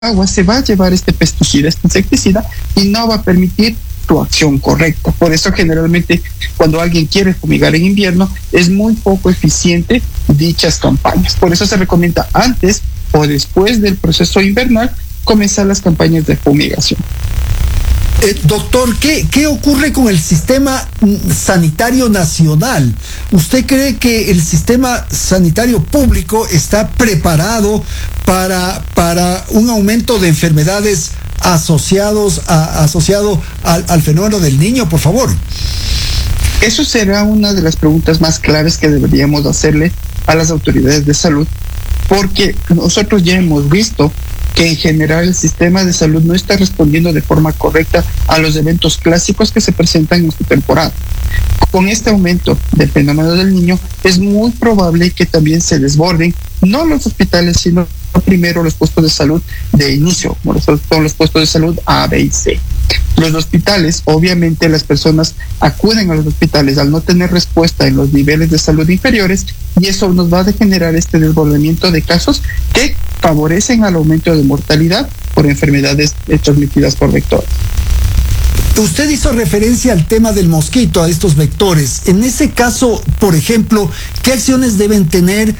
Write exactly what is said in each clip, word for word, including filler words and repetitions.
agua se va a llevar este pesticida, este insecticida, y no va a permitir tu acción correcta. Por eso generalmente cuando alguien quiere fumigar en invierno es muy poco eficiente dichas campañas. Por eso se recomienda antes o después del proceso invernal comenzar las campañas de fumigación. Eh, doctor, ¿qué, ¿qué ocurre con el sistema sanitario nacional? ¿Usted cree que el sistema sanitario público está preparado para, para un aumento de enfermedades asociados a, asociado al, al fenómeno del niño, por favor? Eso será una de las preguntas más claves que deberíamos hacerle a las autoridades de salud, porque nosotros ya hemos visto que en general el sistema de salud no está respondiendo de forma correcta a los eventos clásicos que se presentan en su temporada. Con este aumento del fenómeno del niño, es muy probable que también se desborden no los hospitales, sino primero los puestos de salud de inicio, como son los puestos de salud A, B y C. Los hospitales, obviamente las personas acuden a los hospitales al no tener respuesta en los niveles de salud inferiores, y eso nos va a generar este desbordamiento de casos que favorecen al aumento de mortalidad por enfermedades transmitidas por vectores. Usted hizo referencia al tema del mosquito, a estos vectores. En ese caso, por ejemplo, ¿qué acciones deben tener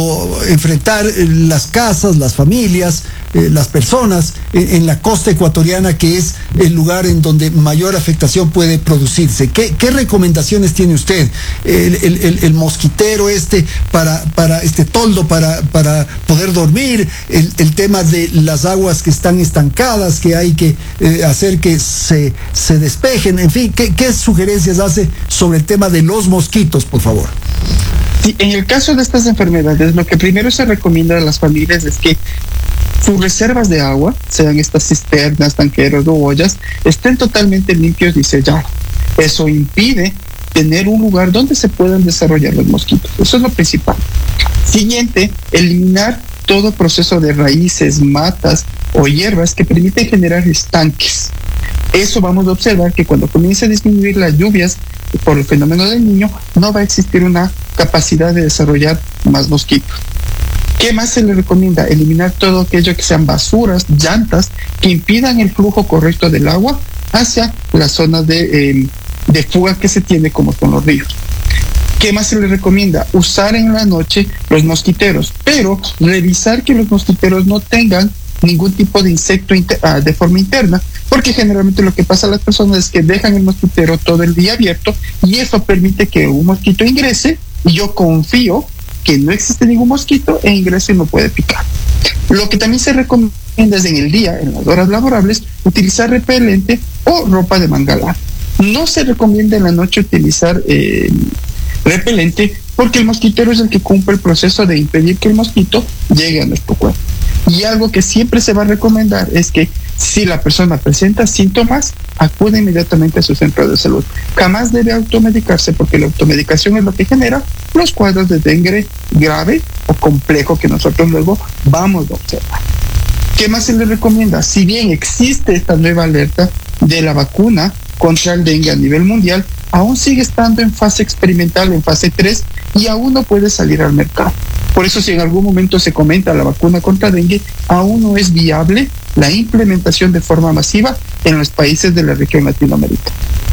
o enfrentar las casas, las familias, eh, las personas en, en la costa ecuatoriana, que es el lugar en donde mayor afectación puede producirse? ¿Qué, qué recomendaciones tiene usted? El, el, el, el mosquitero este para, para este toldo para, para poder dormir, el, el tema de las aguas que están estancadas, que hay que eh, hacer que se, se despejen, en fin, ¿qué, qué sugerencias hace sobre el tema de los mosquitos, por favor? Sí, en el caso de estas enfermedades, lo que primero se recomienda a las familias es que sus reservas de agua, sean estas cisternas, tanqueros o ollas, estén totalmente limpios y sellados. Eso impide tener un lugar donde se puedan desarrollar los mosquitos. Eso es lo principal. Siguiente, eliminar todo proceso de raíces, matas o hierbas que permiten generar estanques. Eso vamos a observar que cuando comience a disminuir las lluvias por el fenómeno del niño, no va a existir una capacidad de desarrollar más mosquitos. ¿Qué más se le recomienda? Eliminar todo aquello que sean basuras, llantas, que impidan el flujo correcto del agua hacia las zonas de, eh, de fuga que se tiene, como son los ríos. ¿Qué más se le recomienda? Usar en la noche los mosquiteros, pero revisar que los mosquiteros no tengan ningún tipo de insecto inter, uh, de forma interna, porque generalmente lo que pasa a las personas es que dejan el mosquitero todo el día abierto y eso permite que un mosquito ingrese y yo confío que no existe ningún mosquito e ingrese y no puede picar. Lo que también se recomienda es en el día, en las horas laborables, utilizar repelente o ropa de manga larga. No se recomienda en la noche utilizar eh, repelente porque el mosquitero es el que cumple el proceso de impedir que el mosquito llegue a nuestro cuerpo. Y algo que siempre se va a recomendar es que si la persona presenta síntomas, acude inmediatamente a su centro de salud. Jamás debe automedicarse porque la automedicación es lo que genera los cuadros de dengue grave o complejo que nosotros luego vamos a observar. ¿Qué más se le recomienda? Si bien existe esta nueva alerta de la vacuna contra el dengue a nivel mundial, aún sigue estando en fase experimental, en fase tres, y aún no puede salir al mercado. Por eso, si en algún momento se comenta la vacuna contra dengue, aún no es viable la implementación de forma masiva en los países de la región latinoamericana.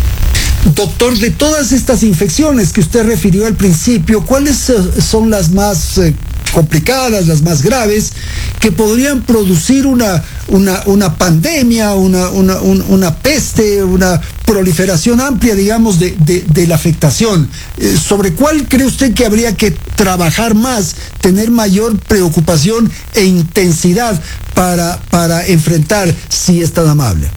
Doctor, de todas estas infecciones que usted refirió al principio, ¿cuáles son las más eh, complicadas, las más graves, que podrían producir una, una, una pandemia, una, una, una, una peste, una proliferación amplia, digamos, de, de, de la afectación? Eh, ¿Sobre cuál cree usted que habría que trabajar más, tener mayor preocupación e intensidad para, para enfrentar, si es tan amable?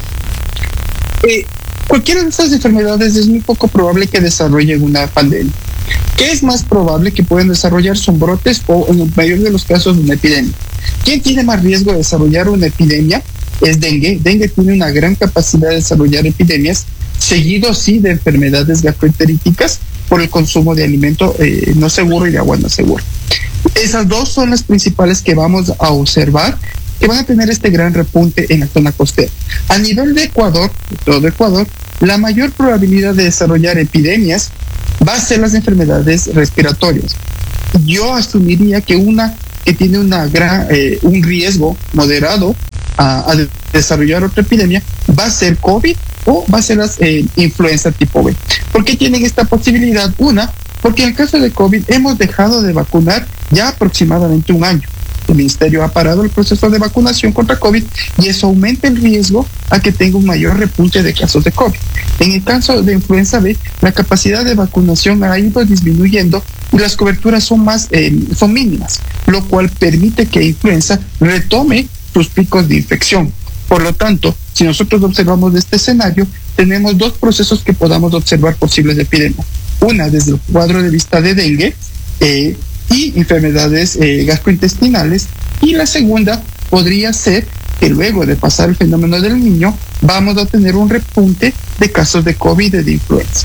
Eh, cualquiera de estas enfermedades es muy poco probable que desarrollen una pandemia. ¿Qué es más probable que puedan desarrollar? Son brotes o, en el mayor de los casos, una epidemia. ¿Quién tiene más riesgo de desarrollar una epidemia? Es dengue. Dengue tiene una gran capacidad de desarrollar epidemias, seguido sí de enfermedades gastroenteríticas por el consumo de alimento eh, no seguro y de agua no segura. Esas dos son las principales que vamos a observar, que van a tener este gran repunte en la zona costera. A nivel de Ecuador, de todo Ecuador, la mayor probabilidad de desarrollar epidemias va a ser las enfermedades respiratorias. Yo asumiría que una que tiene una gran, eh, un riesgo moderado a, a desarrollar otra epidemia, va a ser COVID o va a ser la eh, influenza tipo B. ¿Por qué tienen esta posibilidad? Una, porque en el caso de COVID hemos dejado de vacunar ya aproximadamente un año. El Ministerio ha parado el proceso de vacunación contra COVID y eso aumenta el riesgo a que tenga un mayor repunte de casos de COVID. En el caso de influenza B, la capacidad de vacunación ha ido disminuyendo y las coberturas son más eh, son mínimas, lo cual permite que influenza retome sus picos de infección. Por lo tanto, si nosotros observamos este escenario, tenemos dos procesos que podamos observar posibles de epidemia. Una desde el cuadro de vista de dengue eh, y enfermedades eh, gastrointestinales, y la segunda podría ser que luego de pasar el fenómeno del niño vamos a tener un repunte de casos de COVID y de influenza.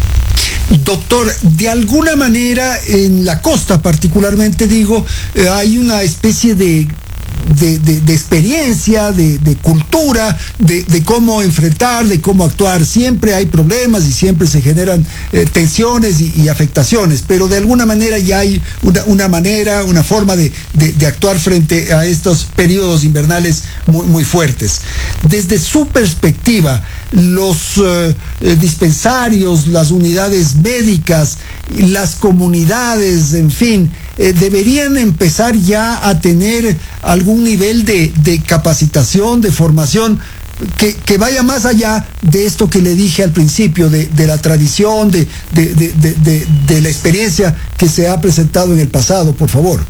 Doctor, de alguna manera en la costa particularmente digo, eh, hay una especie de De, de, de experiencia, de, de cultura, de, de cómo enfrentar, de cómo actuar. Siempre hay problemas y siempre se generan eh, tensiones y, y afectaciones, pero de alguna manera ya hay una, una manera, una forma de, de, de actuar frente a estos periodos invernales muy, muy fuertes. Desde su perspectiva, los eh, dispensarios, las unidades médicas, las comunidades, en fin, eh, deberían empezar ya a tener algún nivel de, de capacitación, de formación, que, que vaya más allá de esto que le dije al principio, de, de la tradición, de, de, de, de, de, de la experiencia que se ha presentado en el pasado, por favor.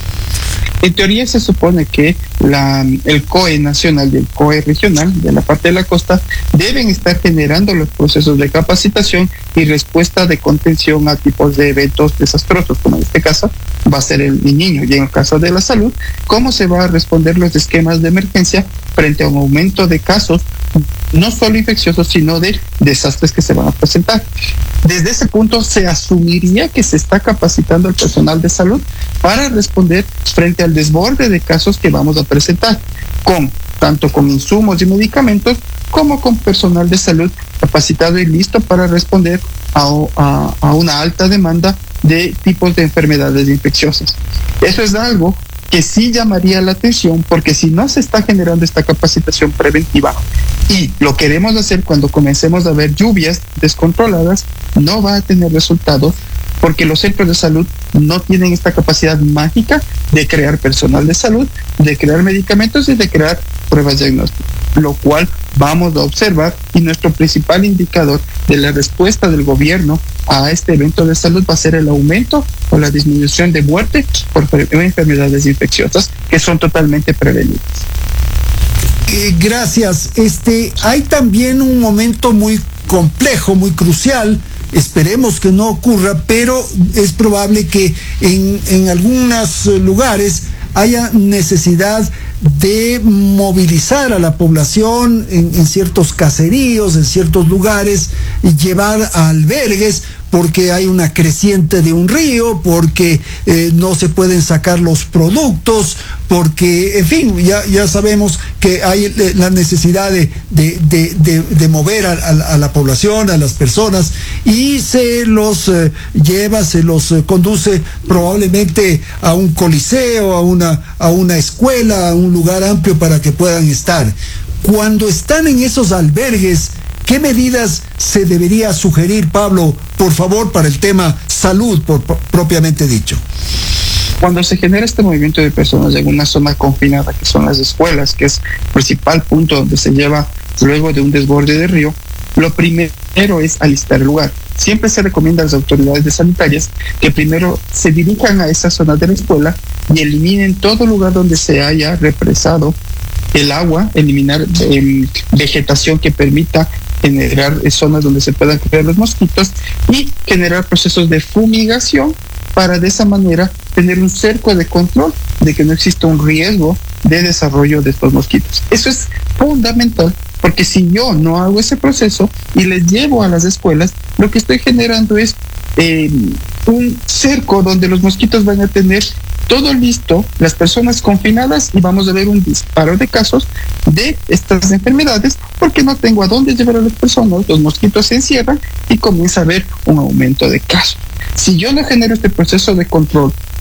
En teoría se supone que la, el C O E nacional y el C O E regional de la parte de la costa deben estar generando los procesos de capacitación y respuesta de contención a tipos de eventos desastrosos, como en este caso va a ser el niño, y en el caso de la salud, cómo se va a responder los esquemas de emergencia frente a un aumento de casos, no solo infecciosos, sino de desastres que se van a presentar. Desde ese punto se asumiría que se está capacitando al personal de salud para responder frente al desborde de casos que vamos a presentar, con tanto con insumos y medicamentos como con personal de salud capacitado y listo para responder a, a, a una alta demanda de tipos de enfermedades infecciosas. Eso es algo que sí llamaría la atención, porque si no se está generando esta capacitación preventiva y lo queremos hacer cuando comencemos a ver lluvias descontroladas, no va a tener resultados, porque los centros de salud no tienen esta capacidad mágica de crear personal de salud, de crear medicamentos y de crear pruebas diagnósticas, lo cual vamos a observar, y nuestro principal indicador de la respuesta del gobierno a este evento de salud va a ser el aumento o la disminución de muerte por enfermedades infecciosas que son totalmente prevenibles. Eh, gracias. Este, hay también un momento muy complejo, muy crucial. Esperemos que no ocurra, pero es probable que en, en algunos lugares haya necesidad de movilizar a la población en, en ciertos caseríos, en ciertos lugares, y llevar a albergues, porque hay una creciente de un río, porque eh, no se pueden sacar los productos, porque, en fin, ya, ya sabemos que hay eh, la necesidad de, de, de, de, de mover a, a, a la población, a las personas, y se los eh, lleva, se los eh, conduce probablemente a un coliseo, a una, a una escuela, a un lugar amplio para que puedan estar. Cuando están en esos albergues, ¿qué medidas se debería sugerir, Pablo, por favor, para el tema salud, por, por, propiamente dicho? Cuando se genera este movimiento de personas en una zona confinada, que son las escuelas, que es el principal punto donde se lleva luego de un desborde de río, lo primero es alistar el lugar. Siempre se recomienda a las autoridades sanitarias que primero se dirijan a esa zona de la escuela y eliminen todo lugar donde se haya represado el agua, eliminar eh, vegetación que permita generar zonas donde se puedan crear los mosquitos y generar procesos de fumigación para de esa manera tener un cerco de control de que no exista un riesgo de desarrollo de estos mosquitos. Eso es fundamental, porque si yo no hago ese proceso y les llevo a las escuelas, lo que estoy generando es eh, un cerco donde los mosquitos van a tener todo listo, las personas confinadas, y vamos a ver un disparo de casos de estas enfermedades, porque no tengo a dónde llevar a las personas, los mosquitos se encierran y comienza a haber un aumento de casos. Si yo no genero este proceso de control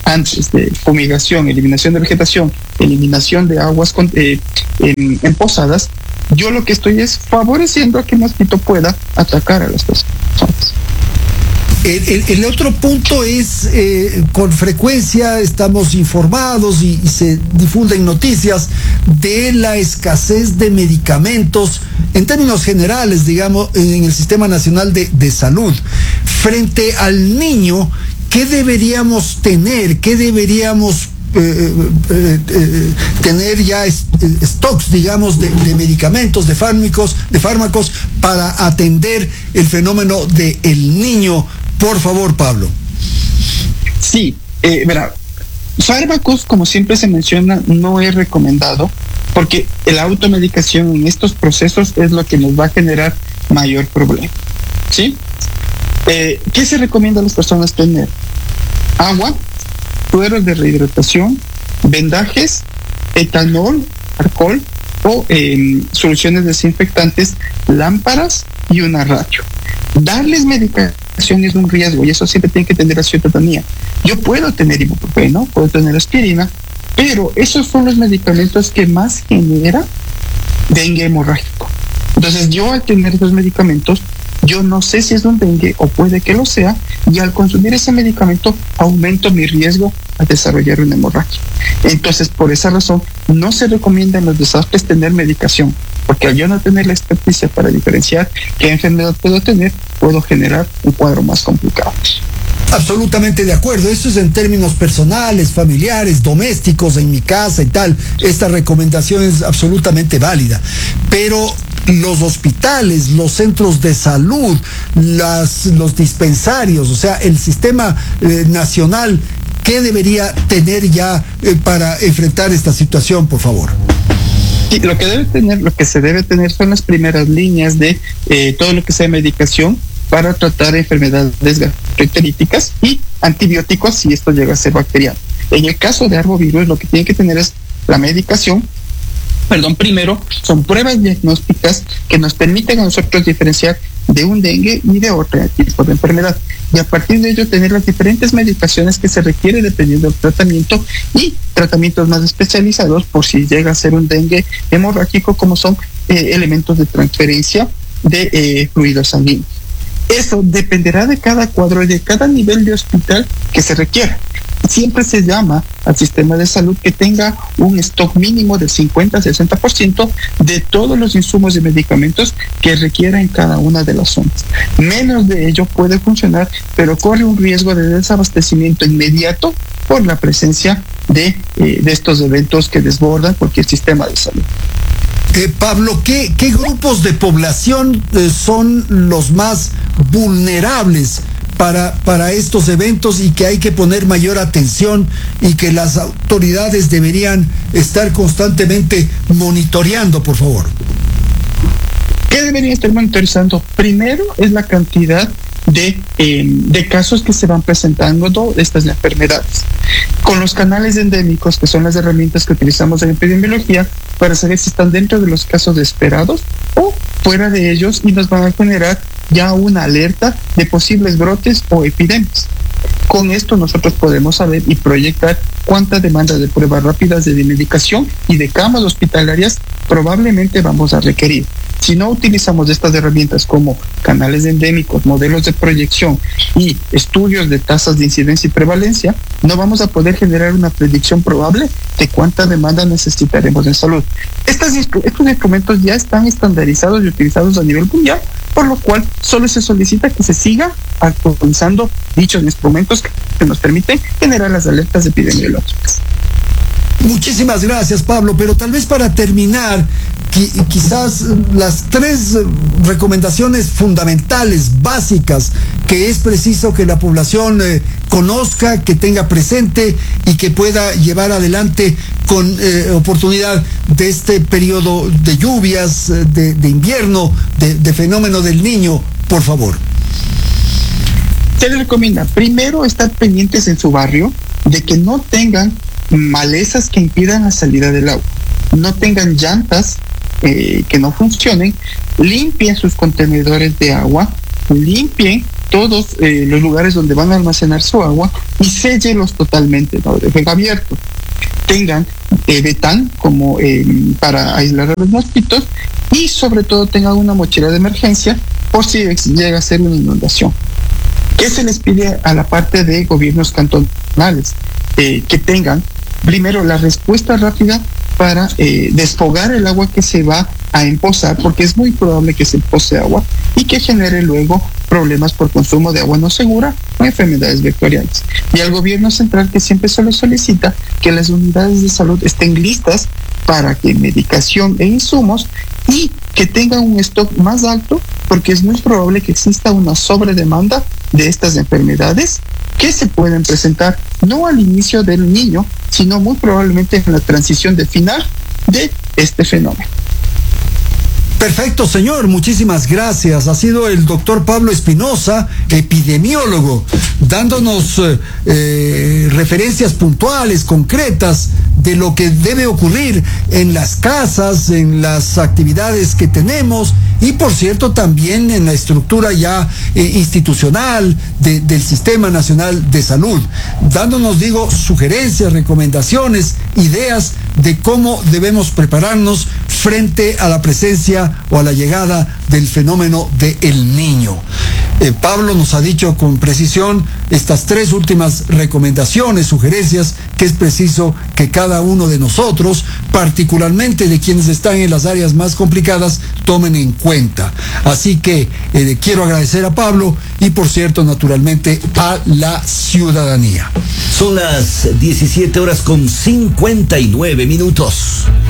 antes de fumigación, eliminación de vegetación, eliminación de aguas con, eh, en, en posadas, yo lo que estoy es favoreciendo a que el mosquito pueda atacar a las personas. El, el, el otro punto es, eh, con frecuencia estamos informados y, y se difunden noticias de la escasez de medicamentos en términos generales, digamos, en el Sistema Nacional de, de Salud. Frente al niño, ¿qué deberíamos tener? ¿Qué deberíamos Eh, eh, eh, tener ya est stocks, digamos, de, de medicamentos, de fármacos, de fármacos para atender el fenómeno del niño? Por favor, Pablo. Sí, eh, verá, fármacos, como siempre se menciona, no es recomendado porque la automedicación en estos procesos es lo que nos va a generar mayor problema. ¿Sí? Eh, ¿Qué se recomienda a las personas tener? Agua, sueros de rehidratación, vendajes, etanol, alcohol o eh, soluciones desinfectantes, lámparas y una radio. Darles medicación es un riesgo y eso siempre tiene que tener la ciudadanía. Yo puedo tener ibuprofeno, puedo tener aspirina, pero esos son los medicamentos que más generan dengue hemorrágico. Entonces yo al tener esos medicamentos, yo no sé si es un dengue o puede que lo sea, y al consumir ese medicamento aumento mi riesgo a desarrollar una hemorragia. Entonces, por esa razón, no se recomienda en los desastres tener medicación, porque al yo no tener la experticia para diferenciar qué enfermedad puedo tener, puedo generar un cuadro más complicado. Absolutamente de acuerdo. Eso es en términos personales, familiares, domésticos, en mi casa y tal. Esta recomendación es absolutamente válida. Pero los hospitales, los centros de salud, las, los dispensarios, o sea, el sistema eh, nacional, ¿qué debería tener ya eh, para enfrentar esta situación, por favor? Sí, lo que debe tener, lo que se debe tener son las primeras líneas de eh, todo lo que sea medicación para tratar enfermedades gastroenteríticas y antibióticos si esto llega a ser bacteriano. En el caso de arbovirus, lo que tiene que tener es la medicación. Perdón, primero son pruebas diagnósticas que nos permiten a nosotros diferenciar de un dengue y de otro tipo de enfermedad. Y a partir de ello tener las diferentes medicaciones que se requiere dependiendo del tratamiento y tratamientos más especializados por si llega a ser un dengue hemorrágico, como son eh, elementos de transferencia de eh, fluidos sanguíneos. Eso dependerá de cada cuadro y de cada nivel de hospital que se requiera. Siempre se llama al sistema de salud que tenga un stock mínimo del cincuenta a sesenta por ciento de todos los insumos y medicamentos que requiera en cada una de las zonas. Menos de ello puede funcionar, pero corre un riesgo de desabastecimiento inmediato por la presencia de, eh, de estos eventos que desbordan cualquier sistema de salud. Eh, Pablo, ¿qué, ¿qué grupos de población eh, son los más vulnerables para, para estos eventos y que hay que poner mayor atención y que las autoridades deberían estar constantemente monitoreando, por favor? ¿Qué deberían estar monitorizando? Primero es la cantidad de, eh, de casos que se van presentando de estas enfermedades. Con los canales endémicos, que son las herramientas que utilizamos en epidemiología, para saber si están dentro de los casos esperados o fuera de ellos, y nos van a generar ya una alerta de posibles brotes o epidemias. Con esto nosotros podemos saber y proyectar cuánta demanda de pruebas rápidas de medicación y de camas hospitalarias probablemente vamos a requerir. Si no utilizamos estas herramientas como canales endémicos, modelos de proyección y estudios de tasas de incidencia y prevalencia, no vamos a poder generar una predicción probable de cuánta demanda necesitaremos en salud. Estas, estos instrumentos ya están estandarizados y utilizados a nivel mundial, por lo cual solo se solicita que se siga actualizando dichos instrumentos que nos permiten generar las alertas epidemiológicas. Muchísimas gracias, Pablo, pero tal vez para terminar, qui- quizás las tres recomendaciones fundamentales, básicas, que es preciso que la población eh, conozca, que tenga presente y que pueda llevar adelante con eh, oportunidad de este periodo de lluvias, de, de invierno, de, de fenómeno del niño, por favor. Se les recomienda primero estar pendientes en su barrio de que no tengan malezas que impidan la salida del agua, no tengan llantas eh, que no funcionen, limpien sus contenedores de agua, limpien todos eh, los lugares donde van a almacenar su agua y séllelos totalmente, no dejen abiertos. Tengan eh, betán como eh, para aislar a los mosquitos y sobre todo tengan una mochila de emergencia por si llega a ser una inundación. ¿Qué se les pide a la parte de gobiernos cantonales? Eh, que tengan primero la respuesta rápida para eh, desfogar el agua que se va a empozar, porque es muy probable que se empoce agua y que genere luego problemas por consumo de agua no segura o enfermedades vectoriales. Y al gobierno central, que siempre se lo solicita, que las unidades de salud estén listas para que medicación e insumos y que tengan un stock más alto, porque es muy probable que exista una sobredemanda de estas enfermedades que se pueden presentar no al inicio del niño, sino muy probablemente en la transición de final de este fenómeno. Perfecto, señor. Muchísimas gracias. Ha sido el doctor Pablo Espinosa, epidemiólogo, dándonos eh, eh, referencias puntuales, concretas, de lo que debe ocurrir en las casas, en las actividades que tenemos y, por cierto, también en la estructura ya eh, institucional de, del Sistema Nacional de Salud, dándonos, digo, sugerencias, recomendaciones, ideas de cómo debemos prepararnos frente a la presencia o a la llegada del fenómeno de El Niño. Eh, Pablo nos ha dicho con precisión estas tres últimas recomendaciones, sugerencias, que es preciso que cada uno de nosotros, particularmente de quienes están en las áreas más complicadas, tomen en cuenta. Así que eh, quiero agradecer a Pablo y, por cierto, naturalmente, a la ciudadanía. Son las diecisiete horas con cincuenta y nueve minutos.